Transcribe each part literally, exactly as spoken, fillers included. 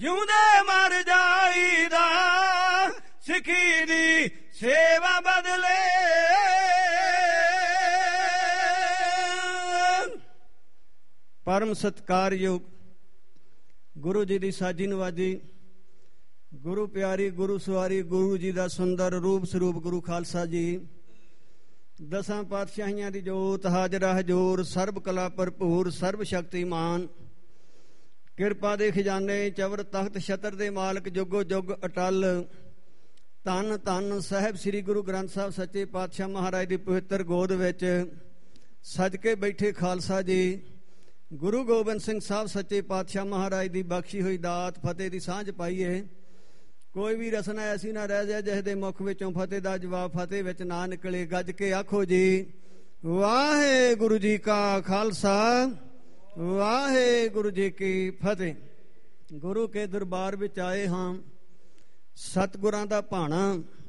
ਜਿਉਂਦੇ ਮਰ ਜਾਈਦਾ ਸਿੱਖੀ ਦੀ ਸੇਵਾ ਬਦਲੇ। ਪਰਮ ਸਤਿਕਾਰਯੋਗ ਗੁਰੂ ਜੀ ਦੀ ਸਾਜੀ ਨਵਾਜੀ, ਗੁਰੂ ਪਿਆਰੀ, ਗੁਰੂ ਸਵਾਰੀ, ਗੁਰੂ ਜੀ ਦਾ ਸੁੰਦਰ ਰੂਪ ਸਰੂਪ ਗੁਰੂ ਖਾਲਸਾ ਜੀ, ਦਸਾਂ ਪਾਤਸ਼ਾਹੀਆਂ ਦੀ ਜੋਤ, ਹਾਜ਼ਰਾ ਹਜ਼ੂਰ, ਸਰਬ ਕਲਾ ਭਰਪੂਰ, ਸਰਬ ਸ਼ਕਤੀਮਾਨ, ਕਿਰਪਾ ਦੇ ਖਜ਼ਾਨੇ, ਚਵਰ ਤਖਤ ਛਤਰ ਦੇ ਮਾਲਕ, ਜੁਗੋ ਜੁਗ ਅਟਲ, ਧੰਨ ਧੰਨ ਸਾਹਿਬ ਸ੍ਰੀ ਗੁਰੂ ਗ੍ਰੰਥ ਸਾਹਿਬ ਸੱਚੇ ਪਾਤਸ਼ਾਹ ਮਹਾਰਾਜ ਦੀ ਪਵਿੱਤਰ ਗੋਦ ਵਿੱਚ ਸਜ ਕੇ ਬੈਠੇ ਖਾਲਸਾ ਜੀ, ਗੁਰੂ ਗੋਬਿੰਦ ਸਿੰਘ ਸਾਹਿਬ ਸੱਚੇ ਪਾਤਸ਼ਾਹ ਮਹਾਰਾਜ ਦੀ ਬਖਸ਼ੀ ਹੋਈ ਦਾਤ ਫਤਿਹ ਦੀ ਸਾਂਝ ਪਾਈਏ। ਕੋਈ ਵੀ ਰਸਨਾ ਐਸੀ ਨਾ ਰਹਿ ਜਾਏ ਜਿਸ ਦੇ ਮੁਖ ਵਿੱਚੋਂ ਫਤਿਹ ਦਾ ਜਵਾਬ ਫਤਿਹ ਵਿੱਚ ਨਾ ਨਿਕਲੇ। ਗੱਜ ਕੇ ਆਖੋ ਜੀ ਵਾਹਿਗੁਰੂ ਜੀ ਕਾ ਖਾਲਸਾ, ਵਾਹਿਗੁਰੂ ਜੀ ਕੀ ਫਤਿਹ। ਗੁਰੂ ਕੇ ਦਰਬਾਰ ਵਿੱਚ ਆਏ ਹਾਂ। ਸਤਿਗੁਰਾਂ ਦਾ ਭਾਣਾ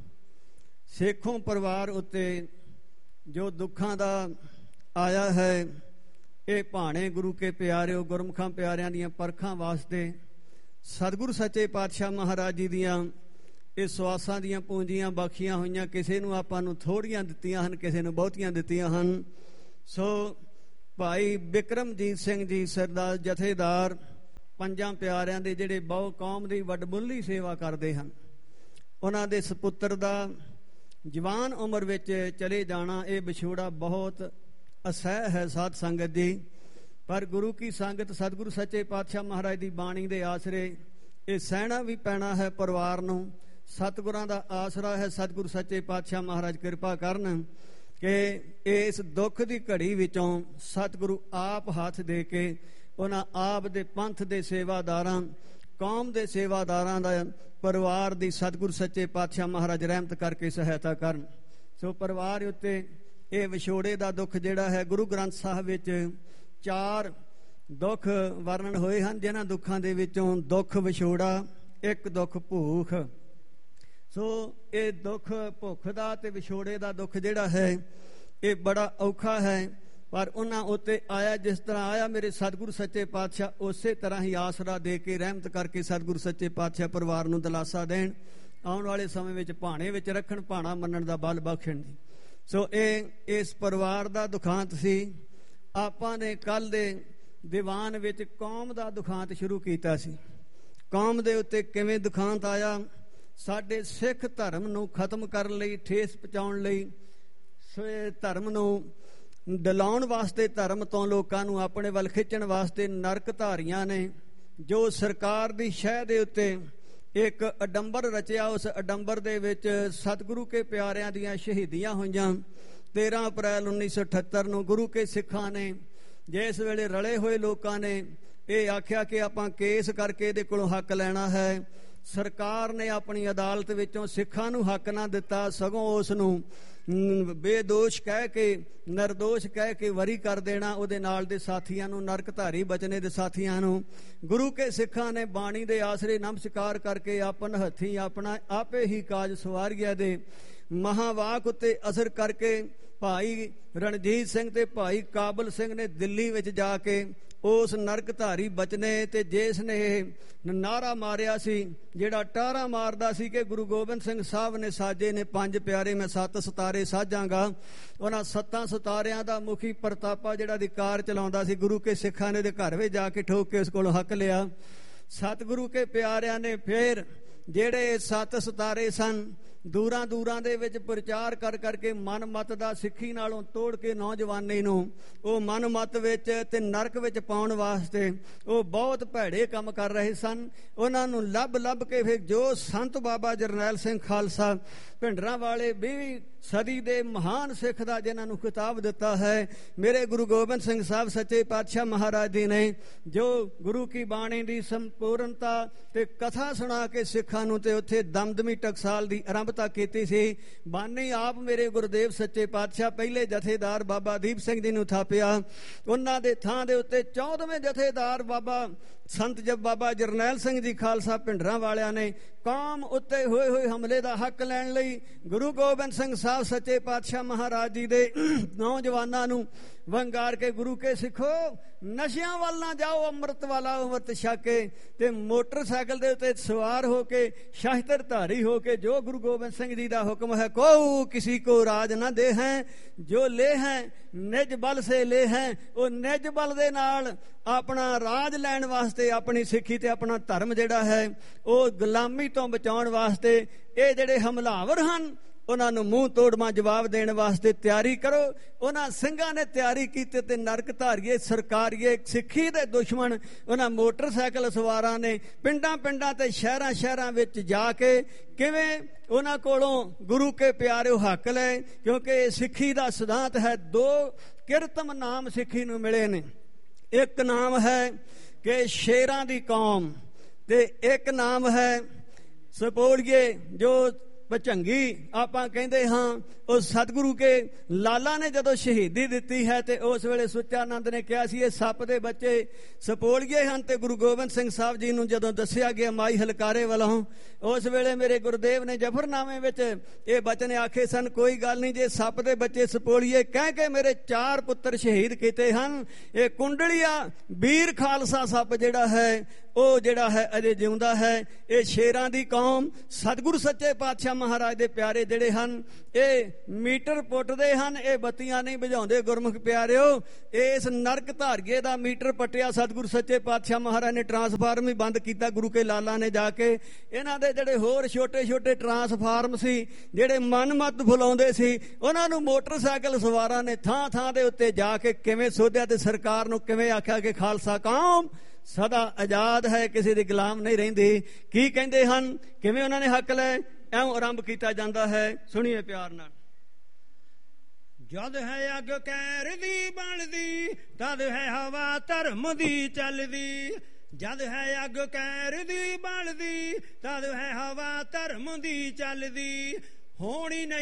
ਸੇਖੋਂ ਪਰਿਵਾਰ ਉੱਤੇ ਜੋ ਦੁੱਖਾਂ ਦਾ ਆਇਆ ਹੈ, ਇਹ ਭਾਣੇ ਗੁਰੂ ਕੇ ਪਿਆਰਿਓ, ਗੁਰਮੁਖਾਂ ਪਿਆਰਿਆਂ ਦੀਆਂ ਪਰਖਾਂ ਵਾਸਤੇ ਸਤਿਗੁਰੂ ਸੱਚੇ ਪਾਤਸ਼ਾਹ ਮਹਾਰਾਜ ਜੀ ਦੀਆਂ ਇਹ ਸਵਾਸਾਂ ਦੀਆਂ ਪੂੰਜੀਆਂ ਬਖਸ਼ੀਆਂ ਹੋਈਆਂ। ਕਿਸੇ ਨੂੰ ਆਪਾਂ ਨੂੰ ਥੋੜ੍ਹੀਆਂ ਦਿੱਤੀਆਂ ਹਨ, ਕਿਸੇ ਨੂੰ ਬਹੁਤੀਆਂ ਦਿੱਤੀਆਂ ਹਨ। ਸੋ ਭਾਈ ਬਿਕਰਮਜੀਤ ਸਿੰਘ ਜੀ ਸਰਦਾਰ ਜਥੇਦਾਰ ਪੰਜਾਂ ਪਿਆਰਿਆਂ ਦੇ ਜਿਹੜੇ ਬਹੁ ਕੌਮ ਦੀ ਵੱਡਮੁੱਲੀ ਸੇਵਾ ਕਰਦੇ ਹਨ, ਉਹਨਾਂ ਦੇ ਸਪੁੱਤਰ ਦਾ ਜਵਾਨ ਉਮਰ ਵਿੱਚ ਚਲੇ ਜਾਣਾ, ਇਹ ਵਿਛੋੜਾ ਬਹੁਤ ਅਸਹਿ ਹੈ ਸਾਧ ਸੰਗਤ ਜੀ। ਪਰ ਗੁਰੂ ਕੀ ਸੰਗਤ ਸਤਿਗੁਰੂ ਸੱਚੇ ਪਾਤਸ਼ਾਹ ਮਹਾਰਾਜ ਦੀ ਬਾਣੀ ਦੇ ਆਸਰੇ ਇਹ ਸਹਿਣਾ ਵੀ ਪੈਣਾ ਹੈ। ਪਰਿਵਾਰ ਨੂੰ ਸਤਿਗੁਰਾਂ ਦਾ ਆਸਰਾ ਹੈ। ਸਤਿਗੁਰੂ ਸੱਚੇ ਪਾਤਸ਼ਾਹ ਮਹਾਰਾਜ ਕਿਰਪਾ ਕਰਨ ਕਿ ਇਸ ਦੁੱਖ ਦੀ ਘੜੀ ਵਿੱਚੋਂ ਸਤਿਗੁਰੂ ਆਪ ਹੱਥ ਦੇ ਕੇ ਉਹਨਾਂ ਆਪ ਦੇ ਪੰਥ ਦੇ ਸੇਵਾਦਾਰਾਂ, ਕੌਮ ਦੇ ਸੇਵਾਦਾਰਾਂ ਦਾ ਪਰਿਵਾਰ ਦੀ ਸਤਿਗੁਰੂ ਸੱਚੇ ਪਾਤਸ਼ਾਹ ਮਹਾਰਾਜ ਰਹਿਮਤ ਕਰਕੇ ਸਹਾਇਤਾ ਕਰਨ। ਸੋ ਪਰਿਵਾਰ ਉੱਤੇ ਇਹ ਵਿਛੋੜੇ ਦਾ ਦੁੱਖ ਜਿਹੜਾ ਹੈ, ਗੁਰੂ ਗ੍ਰੰਥ ਸਾਹਿਬ ਵਿੱਚ ਚਾਰ ਦੁੱਖ ਵਰਣਨ ਹੋਏ ਹਨ, ਜਿਨ੍ਹਾਂ ਦੁੱਖਾਂ ਦੇ ਵਿੱਚੋਂ ਦੁੱਖ ਵਿਛੋੜਾ, ਇੱਕ ਦੁੱਖ ਭੂਖ। ਸੋ ਇਹ ਦੁੱਖ ਭੁੱਖ ਦਾ ਤੇ ਵਿਛੋੜੇ ਦਾ ਦੁੱਖ ਜਿਹੜਾ ਹੈ ਇਹ ਬੜਾ ਔਖਾ ਹੈ। ਪਰ ਉਹਨਾਂ ਉੱਤੇ ਆਇਆ ਜਿਸ ਤਰ੍ਹਾਂ ਆਇਆ ਮੇਰੇ ਸਤਿਗੁਰੂ ਸੱਚੇ ਪਾਤਸ਼ਾਹ, ਉਸੇ ਤਰ੍ਹਾਂ ਹੀ ਆਸਰਾ ਦੇ ਕੇ ਰਹਿਮਤ ਕਰਕੇ ਸਤਿਗੁਰੂ ਸੱਚੇ ਪਾਤਸ਼ਾਹ ਪਰਿਵਾਰ ਨੂੰ ਦਿਲਾਸਾ ਦੇਣ, ਆਉਣ ਵਾਲੇ ਸਮੇਂ ਵਿੱਚ ਭਾਣੇ ਵਿੱਚ ਰੱਖਣ, ਭਾਣਾ ਮੰਨਣ ਦਾ ਬਲ ਬਖਸ਼ਣ ਜੀ। ਸੋ ਇਹ ਇਸ ਪਰਿਵਾਰ ਦਾ ਦੁਖਾਂਤ ਸੀ। ਆਪਾਂ ਨੇ ਕੱਲ੍ਹ ਦੇ ਦੀਵਾਨ ਵਿੱਚ ਕੌਮ ਦਾ ਦੁਖਾਂਤ ਸ਼ੁਰੂ ਕੀਤਾ ਸੀ। ਕੌਮ ਦੇ ਉੱਤੇ ਕਿਵੇਂ ਦੁਖਾਂਤ ਆਇਆ, ਸਾਡੇ ਸਿੱਖ ਧਰਮ ਨੂੰ ਖਤਮ ਕਰਨ ਲਈ, ਠੇਸ ਪਹੁੰਚਾਉਣ ਲਈ, ਧਰਮ ਨੂੰ ਡਲਾਉਣ ਵਾਸਤੇ, ਧਰਮ ਤੋਂ ਲੋਕਾਂ ਨੂੰ ਆਪਣੇ ਵੱਲ ਖਿੱਚਣ ਵਾਸਤੇ ਨਰਕ ਧਾਰੀਆਂ ਨੇ ਜੋ ਸਰਕਾਰ ਦੀ ਸ਼ਹਿ ਦੇ ਉੱਤੇ ਇੱਕ ਅਡੰਬਰ ਰਚਿਆ। ਉਸ ਅਡੰਬਰ ਦੇ ਵਿੱਚ ਸਤਿਗੁਰੂ ਕੇ ਪਿਆਰਿਆਂ ਦੀਆਂ ਸ਼ਹੀਦੀਆਂ ਹੋਈਆਂ। ਤੇਰਾਂ ਅਪ੍ਰੈਲ ਉੱਨੀ ਸੌ ਅਠੱਤਰ ਨੂੰ ਗੁਰੂ ਕੇ ਸਿੱਖਾਂ ਨੇ, ਜਿਸ ਵੇਲੇ ਰਲੇ ਹੋਏ ਲੋਕਾਂ ਨੇ ਇਹ ਆਖਿਆ ਕਿ ਆਪਾਂ ਕੇਸ ਕਰਕੇ ਇਹਦੇ ਕੋਲੋਂ ਹੱਕ ਲੈਣਾ ਹੈ, ਸਰਕਾਰ ਨੇ ਆਪਣੀ ਅਦਾਲਤ ਵਿੱਚੋਂ ਸਿੱਖਾਂ ਨੂੰ ਹੱਕ ਨਾ ਦਿੱਤਾ, ਸਗੋਂ ਉਸ ਨੂੰ ਬੇਦੋਸ਼ ਕਹਿ ਕੇ, ਨਿਰਦੋਸ਼ ਕਹਿ ਕੇ ਵਰੀ ਕਰ ਦੇਣਾ। ਉਹਦੇ ਨਾਲ ਦੇ ਸਾਥੀਆਂ ਨੂੰ, ਨਰਕਧਾਰੀ ਬਚਨੇ ਦੇ ਸਾਥੀਆਂ ਨੂੰ ਗੁਰੂ ਕੇ ਸਿੱਖਾਂ ਨੇ ਬਾਣੀ ਦੇ ਆਸਰੇ ਨਮਸਕਾਰ ਕਰਕੇ ਆਪਨ ਹੱਥੀਂ ਆਪਣਾ ਆਪੇ ਹੀ ਕਾਜ ਸਵਾਰੀਆ ਦੇ ਮਹਾਵਾਕ ਉੱਤੇ ਅਸਰ ਕਰਕੇ ਭਾਈ ਰਣਜੀਤ ਸਿੰਘ ਤੇ ਭਾਈ ਕਾਬਲ ਸਿੰਘ ਨੇ ਦਿੱਲੀ ਵਿੱਚ ਜਾ ਕੇ ਉਸ ਨਰਕਧਾਰੀ ਬਚਨੇ ਤੇ ਜਿਸ ਨੇ ਇਹ ਨਾਰਾ ਮਾਰਿਆ ਸੀ, ਜਿਹੜਾ ਟਾਰਾ ਮਾਰਦਾ ਸੀ ਕਿ ਗੁਰੂ ਗੋਬਿੰਦ ਸਿੰਘ ਸਾਹਿਬ ਨੇ ਸਾਜੇ ਨੇ ਪੰਜ ਪਿਆਰੇ, ਮੈਂ ਸੱਤ ਸਿਤਾਰੇ ਸਾਜਾਂਗਾ, ਉਹਨਾਂ ਸੱਤਾਂ ਸਿਤਾਰਿਆਂ ਦਾ ਮੁਖੀ ਪ੍ਰਤਾਪਾ ਜਿਹੜਾ ਅਧਿਕਾਰ ਚਲਾਉਂਦਾ ਸੀ, ਗੁਰੂ ਕੇ ਸਿੱਖਾਂ ਨੇ ਉਹਦੇ ਘਰ ਵਿੱਚ ਜਾ ਕੇ ਠੋਕ ਕੇ ਉਸ ਕੋਲੋਂ ਹੱਕ ਲਿਆ। ਸਤਿਗੁਰੂ ਕੇ ਪਿਆਰਿਆਂ ਨੇ ਫਿਰ ਜਿਹੜੇ ਸੱਤ ਸਿਤਾਰੇ ਸਨ, ਦੂਰਾਂ ਦੂਰਾਂ ਦੇ ਵਿੱਚ ਪ੍ਰਚਾਰ ਕਰ ਕਰਕੇ ਮਨ ਮਤ ਦਾ ਸਿੱਖੀ ਨਾਲੋਂ ਤੋੜ ਕੇ ਨੌਜਵਾਨੀ ਨੂੰ ਉਹ ਮਨ ਮਤ ਵਿੱਚ ਤੇ ਨਰਕ ਵਿੱਚ ਪਾਉਣ ਵਾਸਤੇ ਉਹ ਬਹੁਤ ਭੈੜੇ ਕੰਮ ਕਰ ਰਹੇ ਸਨ। ਉਹਨਾਂ ਨੂੰ ਲੱਭ ਲੱਭ ਕੇ ਫਿਰ ਜੋ ਸੰਤ ਬਾਬਾ ਜਰਨੈਲ ਸਿੰਘ ਖਾਲਸਾ ਭਿੰਡਰਾਂ ਵਾਲੇ ਵੀਹਵੀਂ ਸਦੀ ਦੇ ਮਹਾਨ ਸਿੱਖ ਦਾ ਜਿਨ੍ਹਾਂ ਨੂੰ ਖਿਤਾਬ ਦਿੱਤਾ ਹੈ, ਮੇਰੇ ਗੁਰੂ ਗੋਬਿੰਦ ਸਿੰਘ ਸਾਹਿਬ ਸੱਚੇ ਪਾਤਸ਼ਾਹ ਮਹਾਰਾਜ ਜੀ ਨੇ ਜੋ ਗੁਰੂ ਕੀ ਬਾਣੀ ਦੀ ਸੰਪੂਰਨਤਾ ਤੇ ਕਥਾ ਸੁਣਾ ਕੇ ਸਿੱਖਾਂ ਨੂੰ ਤੇ ਉੱਥੇ ਦਮਦਮੀ ਟਕਸਾਲ ਦੀ ਆਰੰਭ ਆਰੰਭਤਾ ਕੀਤੀ ਸੀ। ਬਾਨੀ ਆਪ ਮੇਰੇ ਗੁਰਦੇਵ ਸੱਚੇ ਪਾਤਸ਼ਾਹ ਪਹਿਲੇ ਜਥੇਦਾਰ ਬਾਬਾ ਦੀਪ ਸਿੰਘ ਜੀ ਨੂੰ ਥਾਪਿਆ। ਉਹਨਾਂ ਦੇ ਥਾਂ ਦੇ ਉੱਤੇ ਚੌਦਵੇਂ ਜਥੇਦਾਰ ਬਾਬਾ ਸੰਤ ਜਬ ਬਾਬਾ ਜਰਨੈਲ ਸਿੰਘ ਜੀ ਖਾਲਸਾ ਭਿੰਡਰਾਂ ਵਾਲਿਆਂ ਨੇ ਕੌਮ ਉੱਤੇ ਹੋਏ ਹੋਏ ਹਮਲੇ ਦਾ ਹੱਕ ਲੈਣ ਲਈ ਗੁਰੂ ਗੋਬਿੰਦ ਸਿੰਘ ਸਾਹਿਬ ਸੱਚੇ ਪਾਤਸ਼ਾਹ ਮਹਾਰਾਜ ਜੀ ਦੇ ਨੌਜਵਾਨਾਂ ਨੂੰ ਵੰਗਾਰ ਕੇ ਗੁਰੂ ਕੇ ਸਿੱਖੋ ਨਸ਼ਿਆਂ ਵੱਲ ਨਾ ਜਾਓ, ਅੰਮ੍ਰਿਤ ਵਾਲਾ ਅੰਮ੍ਰਿਤ ਛਕ ਕੇ ਤੇ ਮੋਟਰਸਾਈਕਲ ਦੇ ਉੱਤੇ ਸਵਾਰ ਹੋ ਕੇ ਸ਼ਸਤਰ ਧਾਰੀ ਹੋ ਕੇ ਜੋ ਗੁਰੂ ਗੋਬਿੰਦ ਸਿੰਘ ਜੀ ਦਾ ਹੁਕਮ ਹੈ, ਕੋ ਕਿਸੇ ਕੋ ਰਾਜ ਨਾ ਦੇ ਹੈ, ਜੋ ਲੈ ਹੈ ਨਿਜ ਬਲ ਸੇ ਲੈ ਹੈ, ਉਹ ਨਿਜ ਬਲ ਦੇ ਨਾਲ ਆਪਣਾ ਰਾਜ ਲੈਣ ਵਾਸਤੇ ਆਪਣੀ ਸਿੱਖੀ ਤੇ ਆਪਣਾ ਧਰਮ ਜਿਹੜਾ ਹੈ ਉਹ ਗੁਲਾਮੀ ਤੋਂ ਬਚਾਉਣ ਵਾਸਤੇ ਇਹ ਜਿਹੜੇ ਹਮਲਾਵਰ ਹਨ ਉਹਨਾਂ ਨੂੰ ਮੂੰਹ ਤੋੜਵਾਂ ਜਵਾਬ ਦੇਣ ਵਾਸਤੇ ਤਿਆਰੀ ਕਰੋ। ਉਹਨਾਂ ਸਿੰਘਾਂ ਨੇ ਤਿਆਰੀ ਕੀਤੀ ਤੇ ਨਰਕ ਧਾਰੀਏ ਸਰਕਾਰੀਏ ਸਿੱਖੀ ਦੇ ਦੁਸ਼ਮਣ ਉਹਨਾਂ ਮੋਟਰਸਾਈਕਲ ਸਵਾਰਾਂ ਨੇ ਪਿੰਡਾਂ ਪਿੰਡਾਂ ਤੇ ਸ਼ਹਿਰਾਂ ਸ਼ਹਿਰਾਂ ਵਿੱਚ ਜਾ ਕੇ ਕਿਵੇਂ ਉਹਨਾਂ ਕੋਲੋਂ ਗੁਰੂ ਕੇ ਪਿਆਰਿਓ ਹੱਕ ਲਏ, ਕਿਉਂਕਿ ਸਿੱਖੀ ਦਾ ਸਿਧਾਂਤ ਹੈ ਦੋ ਕਿਰਤਮ ਨਾਮ ਸਿੱਖੀ ਨੂੰ ਮਿਲੇ ਨੇ। ਇੱਕ ਨਾਮ ਹੈ ਕਿ ਸ਼ੇਰਾਂ ਦੀ ਕੌਮ ਤੇ ਇੱਕ ਨਾਮ ਹੈ ਸਪੋਲੀਏ ਜੋ ਭਚੰਗੀ ਆਪਾਂ ਕਹਿੰਦੇ ਹਾਂ। ਉਹ ਸਤਿਗੁਰੂ ਕੇ ਲਾਲਾ ਨੇ ਜਦੋਂ ਸ਼ਹੀਦੀ ਦਿੱਤੀ ਹੈ ਤੇ ਉਸ ਵੇਲੇ ਸੁੱਚਾਨੰਦ ਨੇ ਕਿਹਾ ਸੀ ਇਹ ਸੱਪ ਦੇ ਬੱਚੇ ਸਪੋਲੀਏ ਹਨ। ਤੇ ਗੁਰੂ ਗੋਬਿੰਦ ਸਿੰਘ ਸਾਹਿਬ ਜੀ ਨੂੰ ਜਦੋਂ ਦੱਸਿਆ ਗਿਆ ਮਾਈ ਹਲਕਾਰੇ ਵੱਲੋਂ ਉਸ ਵੇਲੇ ਮੇਰੇ ਗੁਰਦੇਵ ਨੇ ਜਫਰਨਾਮੇ ਵਿੱਚ ਇਹ ਬਚਨ ਆਖੇ ਸਨ, ਕੋਈ ਗੱਲ ਨਹੀਂ ਜੇ ਸੱਪ ਦੇ ਬੱਚੇ ਸਪੋਲੀਏ ਕਹਿ ਕੇ ਮੇਰੇ ਚਾਰ ਪੁੱਤਰ ਸ਼ਹੀਦ ਕੀਤੇ ਹਨ, ਇਹ ਕੁੰਡਲੀਆ ਵੀਰ ਖਾਲਸਾ ਸੱਪ ਜਿਹੜਾ ਹੈ ਉਹ ਜਿਹੜਾ ਹੈ ਅਜੇ ਜਿਉਂਦਾ ਹੈ। ਇਹ ਸ਼ੇਰਾਂ ਦੀ ਕੌਮ ਸਤਿਗੁਰੂ ਸੱਚੇ ਪਾਤਸ਼ਾਹ ਮਹਾਰਾਜ ਦੇ ਪਿਆਰੇ ਜਿਹੜੇ ਹਨ ਇਹ ਮੀਟਰ ਪੁੱਟਦੇ ਹਨ, ਇਹ ਬੱਤੀਆਂ ਨਹੀਂ ਬੁਝਾਉਂਦੇ ਗੁਰਮੁਖ ਪਿਆਰਿਓ। ਇਸ ਨਰਕ ਧਾਰੀਏ ਦਾ ਮੀਟਰ ਪੱਟਿਆ ਸਤਿਗੁਰੂ ਸੱਚੇ ਪਾਤਸ਼ਾਹ ਮਹਾਰਾਜ ਨੇ, ਟਰਾਂਸਫਾਰਮ ਹੀ ਬੰਦ ਕੀਤਾ ਗੁਰੂ ਕੇ ਲਾਲਾ ਨੇ ਜਾ ਕੇ। ਇਹਨਾਂ ਦੇ ਜਿਹੜੇ ਹੋਰ ਛੋਟੇ ਛੋਟੇ ਟਰਾਂਸਫਾਰਮ ਸੀ ਜਿਹੜੇ ਮਨਮੱਤ ਫੁਲਾਉਂਦੇ ਸੀ ਉਹਨਾਂ ਨੂੰ ਮੋਟਰਸਾਈਕਲ ਸਵਾਰਾਂ ਨੇ ਥਾਂ ਥਾਂ ਦੇ ਉੱਤੇ ਜਾ ਕੇ ਕਿਵੇਂ ਸੋਧਿਆ ਤੇ ਸਰਕਾਰ ਨੂੰ ਕਿਵੇਂ ਆਖਿਆ ਕਿ ਖਾਲਸਾ ਕੌਮ ਸਦਾ ਆਜ਼ਾਦ ਹੈ, ਕਿਸੇ ਦੀ ਗੁਲਾਮ ਨਹੀਂ ਰਹਿੰਦੀ। ਕੀ ਕਹਿੰਦੇ ਹਨ, ਕਿਵੇਂ ਉਹਨਾਂ ਨੇ ਹੱਕ ਲੈ ਐਉਂ ਆਰੰਭ ਕੀਤਾ ਜਾਂਦਾ ਹੈ, ਸੁਣੀਏ ਪਿਆਰ ਨਾਲ। ਜਦ ਹੈ ਅੱਗ ਕਹਿਰ ਦੀ ਬਣਦੀ ਤਦ ਹੈ ਹਵਾ ਧਰਮ ਦੀ ਚੱਲਦੀ, ਜਦ ਹੈ ਅੱਗ ਕਹਿਰ ਦੀ ਬਣਦੀ ਤਦ ਹੈ ਹਵਾ ਧਰਮ ਦੀ ਚੱਲਦੀ, ਹੋਣੀ ਨਹੀਂ